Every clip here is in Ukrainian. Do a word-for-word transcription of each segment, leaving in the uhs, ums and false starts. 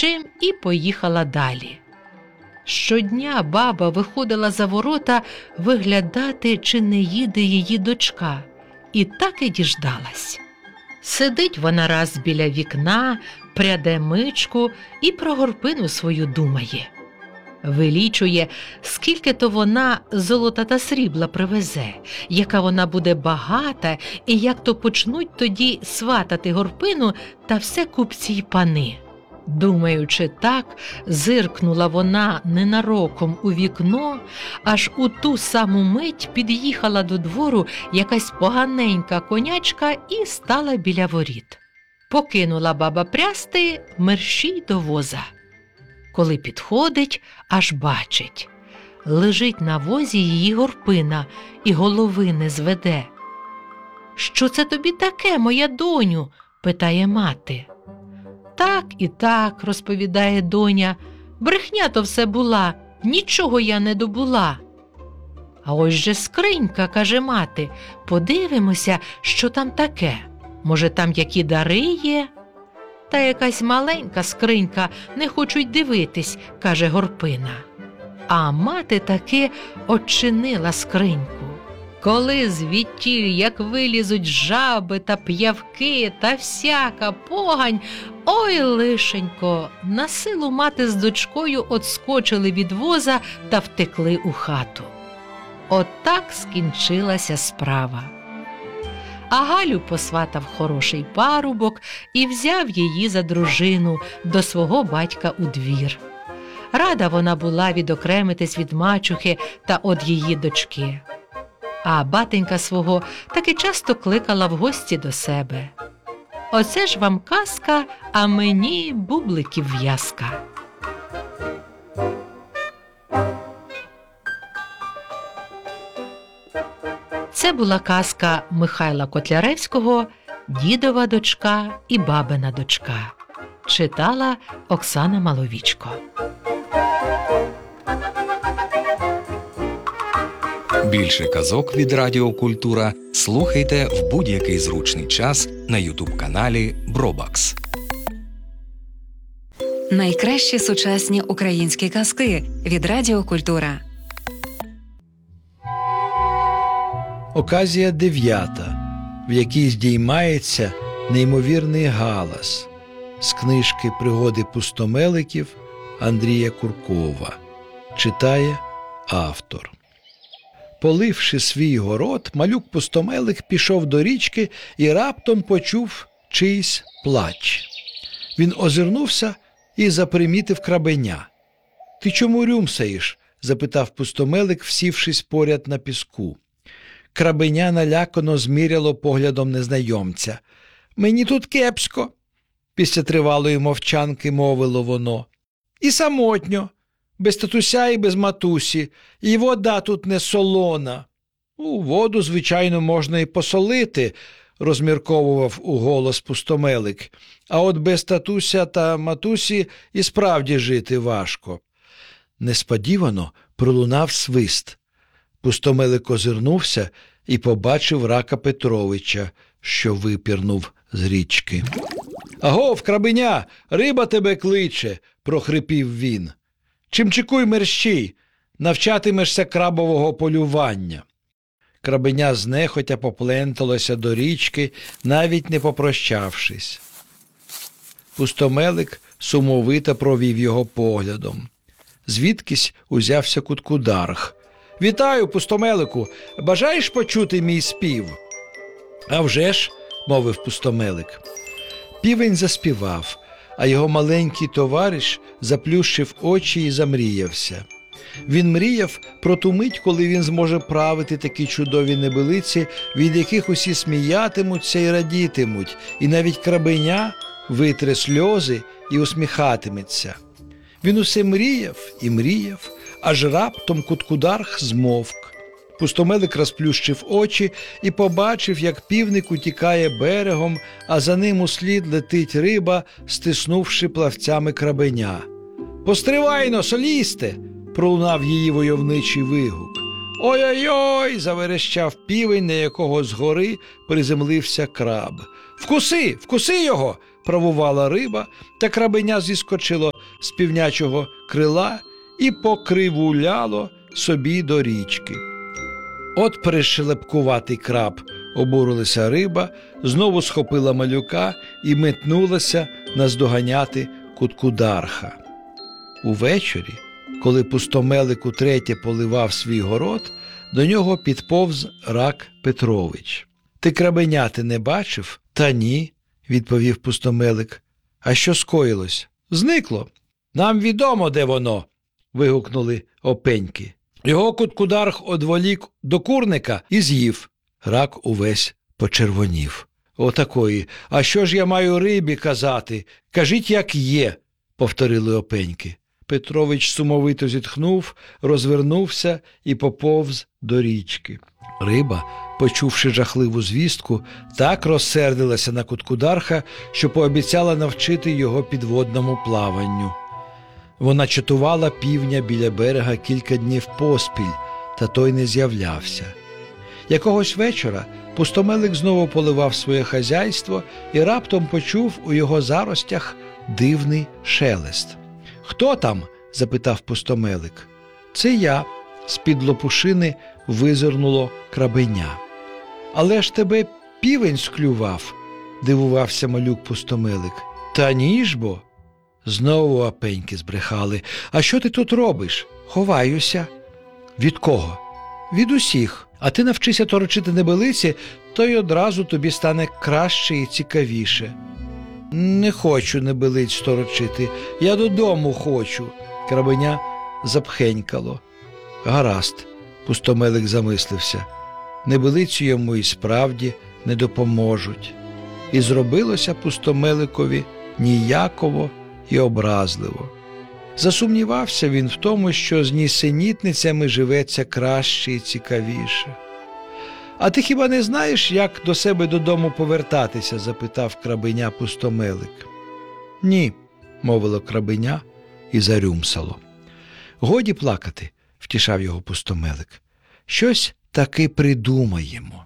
дощем і поїхала далі. Щодня баба виходила за ворота виглядати, чи не їде її дочка, і так і діждалась. Сидить вона раз біля вікна, пряде мичку і про горпину свою думає. Вилічує, скільки то вона золота та срібла привезе, яка вона буде багата, і як то почнуть тоді сватати горпину та все купці й пани. Думаючи так, зиркнула вона ненароком у вікно, аж у ту саму мить під'їхала до двору якась поганенька конячка і стала біля воріт. Покинула баба прясти, мерщій до воза. Коли підходить, аж бачить. Лежить на возі її горпина і голови не зведе. «Що це тобі таке, моя доню?» – питає мати. «Так і так», – розповідає доня, – «брехня то все була, нічого я не добула». «А ось же скринька», – каже мати, – «подивимося, що там таке. Може, там які дари є?» «Та якась маленька скринька, не хочуть дивитись», – каже горпина. А мати таки очинила скриньку. Коли звідтіль, як вилізуть жаби та п'явки та всяка погань, ой, лишенько, на силу мати з дочкою отскочили від воза та втекли у хату. Отак скінчилася справа. А Галю посватав хороший парубок і взяв її за дружину до свого батька у двір. Рада вона була відокремитись від мачухи та од її дочки. А батенька свого таки часто кликала в гості до себе. Оце ж вам казка, а мені бубликів в'язка. Це була казка Михайла Котляревського «Дідова дочка і бабина дочка». Читала Оксана Маловічко. Більше казок від Радіо Культура слухайте в будь-який зручний час на ютуб-каналі Бробакс. Найкращі сучасні українські казки від Радіо Культура. Оказія дев'ята, в якій здіймається неймовірний галас. З книжки «Пригоди пустомеликів» Андрія Куркова. Читає автор. Поливши свій город, малюк-пустомелик пішов до річки і раптом почув чийсь плач. Він озирнувся і запримітив крабеня. «Ти чому рюмсаєш?» – запитав пустомелик, всівшись поряд на піску. Крабеня налякано зміряло поглядом незнайомця. «Мені тут кепсько», – після тривалої мовчанки мовило воно. «І самотньо, без татуся і без матусі, і вода тут не солона». «У воду, звичайно, можна і посолити», – розмірковував уголос пустомелик. «А от без татуся та матусі і справді жити важко». Несподівано пролунав свист. Пустомелик озирнувся і побачив Рака Петровича, що випірнув з річки. «Агов, крабеня, риба тебе кличе!» – прохрипів він. «Чимчикуй мерщій, навчатимешся крабового полювання». Крабеня знехотя попленталося до річки, навіть не попрощавшись. Пустомелик сумовито провів його поглядом. Звідкись узявся куткударх. «Вітаю, пустомелику! Бажаєш почути мій спів?» «А вже ж!» – мовив пустомелик. Півень заспівав, а його маленький товариш заплющив очі і замріявся. Він мріяв про ту мить, коли він зможе правити такі чудові небилиці, від яких усі сміятимуться і радітимуть, і навіть крабеня витре сльози і усміхатиметься. Він усе мріяв і мріяв, аж раптом куткударх змовк. Пустомелик розплющив очі і побачив, як півник утікає берегом, а за ним услід летить риба, стиснувши плавцями крабеня. «Постривайно, солісте!» – пролунав її войовничий вигук. «Ой-ой-ой!» – заверещав півень, на якого згори приземлився краб. «Вкуси! Вкуси його!» – правувала риба, та крабеня зіскочило з півнячого крила і покривуляло собі до річки. От пришелепкуватий краб, обурилася риба, знову схопила малюка і метнулася наздоганяти Куткударха. Увечері, коли Пустомелик утретє поливав свій город, до нього підповз Рак Петрович. «Ти крабеняти не бачив?» «Та ні», – відповів Пустомелик. «А що скоїлось?» «Зникло». «Нам відомо, де воно», – вигукнули опеньки. Його Куткударх одволік до курника і з'їв. Рак увесь почервонів. «Отакої. А що ж я маю рибі казати? Кажіть, як є», – повторили опеньки. Петрович сумовито зітхнув, розвернувся і поповз до річки. Риба, почувши жахливу звістку, так розсердилася на Куткударха, що пообіцяла навчити його підводному плаванню. Вона чатувала півня біля берега кілька днів поспіль, та той не з'являвся. Якогось вечора Пустомелик знову поливав своє хазяйство і раптом почув у його заростях дивний шелест. «Хто там?» – запитав Пустомелик. «Це я», – з-під лопушини визирнуло крабеня. «Але ж тебе півень склював», – дивувався малюк Пустомелик. «Та ні ж бо». Знову опеньки збрехали. «А що ти тут робиш?» «Ховаюся». «Від кого?» «Від усіх. А ти навчися торочити небелиці, то й одразу тобі стане краще і цікавіше». «Не хочу небелиць торочити, я додому хочу», – крабеня запхенькало. «Гаразд», – Пустомелик замислився, – небелиці йому і справді не допоможуть. І зробилося Пустомеликові ніяково і образливо. Засумнівався він в тому, що з нісенітницями живеться краще і цікавіше. «А ти хіба не знаєш, як до себе додому повертатися?» – запитав крабеня Пустомелик. «Ні», – мовило крабеня і зарюмсало. «Годі плакати», – втішав його Пустомелик. «Щось таки придумаємо».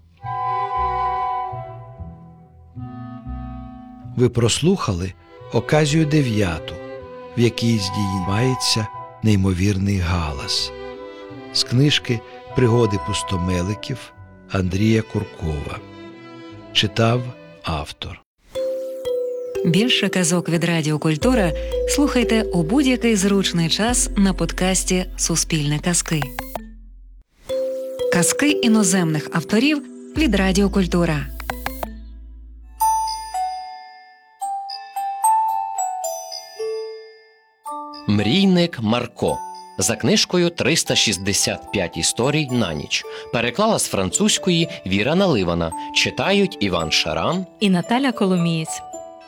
Ви прослухали оказію дев'яту, в якій здіймається неймовірний галас. З книжки «Пригоди пустомеликів» Андрія Куркова. Читав автор. Більше казок від Радіо Культура слухайте у будь-який зручний час на подкасті «Суспільне казки». Казки іноземних авторів від Радіо Культура. Мрійник Марко. За книжкою триста шістдесят п'ять історій на ніч. Переклала з французької Віра Наливана. Читають Іван Шаран і Наталя Коломієць.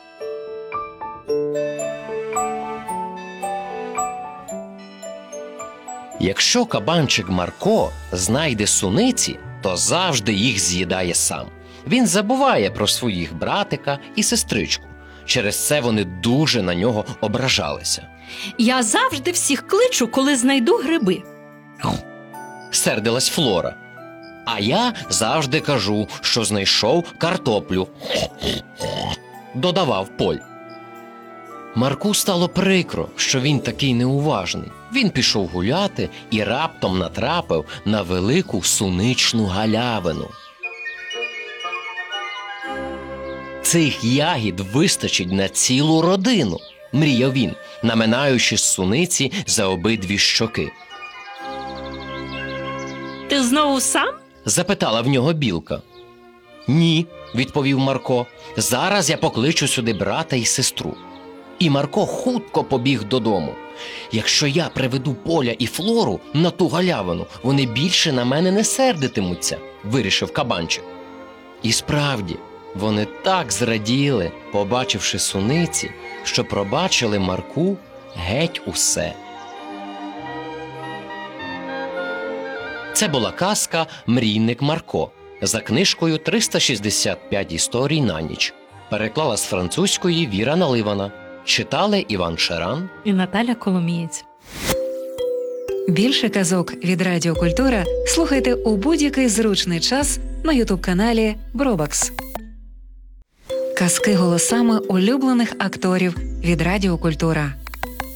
Якщо кабанчик Марко знайде суниці, то завжди їх з'їдає сам. Він забуває про своїх братика і сестричку. Через це вони дуже на нього ображалися. Я завжди всіх кличу, коли знайду гриби. Сердилась Флора. А я завжди кажу, що знайшов картоплю. Додавав Поль. Марку стало прикро, що він такий неуважний. Він пішов гуляти і раптом натрапив на велику суничну галявину. Цих ягід вистачить на цілу родину, мріяв він, наминаючи з суниці за обидві щоки. Ти знову сам? Запитала в нього білка. Ні, відповів Марко, зараз я покличу сюди брата і сестру. І Марко хутко побіг додому. Якщо я приведу Поля і Флору на ту галявину, вони більше на мене не сердитимуться, вирішив кабанчик. І справді, вони так зраділи, побачивши суниці, що пробачили Марку геть усе. Це була казка «Мрійник Марко» за книжкою триста шістдесят п'ять історій на ніч. Переклала з французької Віра Наливана. Читали Іван Шаран і Наталя Коломієць. Більше казок від Радіо Культура слухайте у будь-який зручний час на ютуб-каналі Бробакс. Казки голосами улюблених акторів від Радіо Культура.